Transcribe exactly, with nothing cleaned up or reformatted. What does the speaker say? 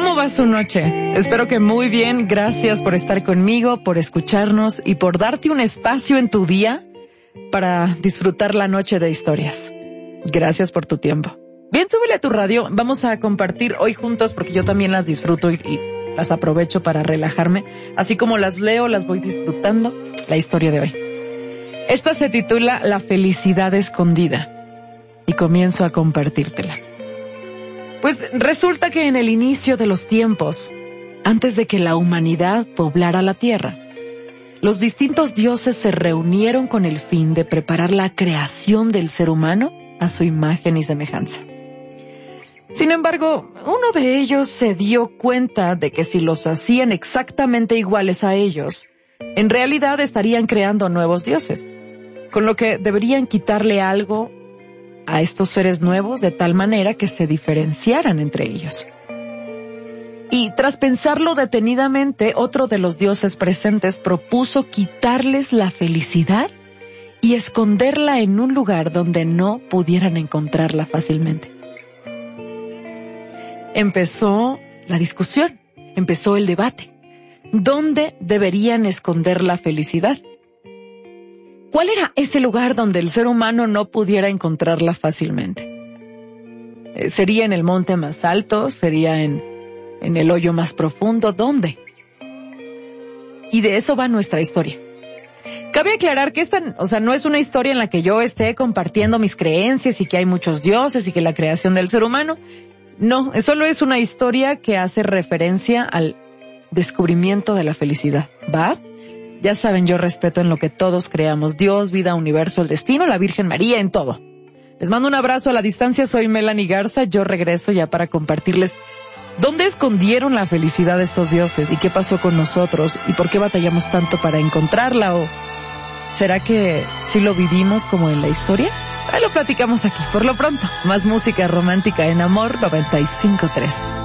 ¿Cómo va su noche? Espero que muy bien. Gracias por estar conmigo, por escucharnos y por darte un espacio en tu día para disfrutar la noche de historias. Gracias por tu tiempo. Bien, súbele a tu radio. Vamos a compartir hoy juntos porque yo también las disfruto y, y las aprovecho para relajarme. Así como las leo, las voy disfrutando. La historia de hoy. Esta se titula La felicidad escondida y comienzo a compartírtela. Pues resulta que en el inicio de los tiempos, antes de que la humanidad poblara la tierra, los distintos dioses se reunieron con el fin de preparar la creación del ser humano a su imagen y semejanza. Sin embargo, uno de ellos se dio cuenta de que si los hacían exactamente iguales a ellos, en realidad estarían creando nuevos dioses, con lo que deberían quitarle algo a estos seres nuevos de tal manera que se diferenciaran entre ellos. Y tras pensarlo detenidamente, otro de los dioses presentes propuso quitarles la felicidad y esconderla en un lugar donde no pudieran encontrarla fácilmente. Empezó la discusión, empezó el debate. ¿Dónde deberían esconder la felicidad? ¿Cuál era ese lugar donde el ser humano no pudiera encontrarla fácilmente? ¿Sería en el monte más alto? ¿Sería en, en el hoyo más profundo? ¿Dónde? Y de eso va nuestra historia. Cabe aclarar que esta, o sea, no es una historia en la que yo esté compartiendo mis creencias y que hay muchos dioses y que la creación del ser humano. No, solo es una historia que hace referencia al descubrimiento de la felicidad. ¿Va? Ya saben, yo respeto en lo que todos creamos. Dios, vida, universo, el destino, la Virgen María, en todo. Les mando un abrazo a la distancia. Soy Melanie Garza. Yo regreso ya para compartirles dónde escondieron la felicidad de estos dioses y qué pasó con nosotros y por qué batallamos tanto para encontrarla. ¿O será que sí lo vivimos como en la historia? Ahí lo platicamos aquí. Por lo pronto, más música romántica en Amor noventa y cinco punto tres.